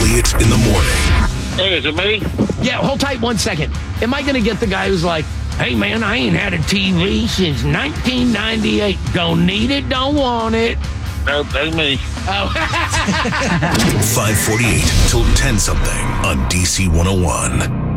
Elliott in the morning. Hey, is it me? Yeah, hold tight 1 second. Am I going to get the guy who's like, hey, man, I ain't had a TV since 1998. Don't need it, don't want it. No, that's me. Oh. 548 till 10 something on DC 101.